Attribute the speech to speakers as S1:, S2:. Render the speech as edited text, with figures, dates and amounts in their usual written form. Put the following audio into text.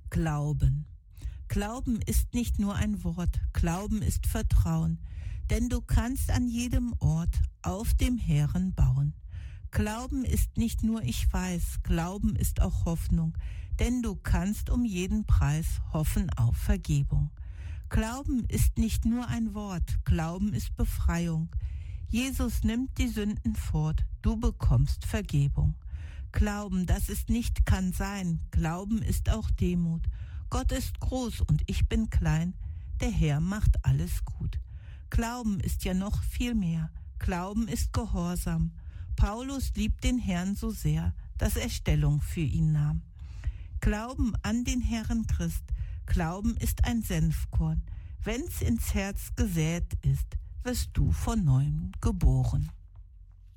S1: Glauben. Glauben ist nicht nur ein Wort, Glauben ist Vertrauen, denn du kannst an jedem Ort auf dem Herrn bauen. Glauben ist nicht nur ich weiß, Glauben ist auch Hoffnung, denn du kannst um jeden Preis hoffen auf Vergebung. Glauben ist nicht nur ein Wort, Glauben ist Befreiung. Jesus nimmt die Sünden fort, du bekommst Vergebung. Glauben, dass es nicht kann sein, Glauben ist auch Demut. Gott ist groß und ich bin klein, der Herr macht alles gut. Glauben ist ja noch viel mehr, Glauben ist Gehorsam. Paulus liebt den Herrn so sehr, dass er Stellung für ihn nahm. Glauben an den Herrn Christ, Glauben ist ein Senfkorn. Wenn's ins Herz gesät ist, wirst du von neuem geboren.